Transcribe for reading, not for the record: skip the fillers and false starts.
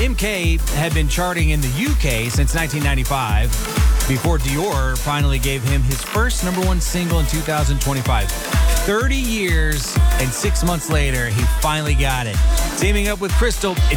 Kim K had been charting in the UK since 1995 before Dior finally gave him his first number one single in 2025. 30 years and 6 months later, he finally got it. Teaming up with Crystal, it's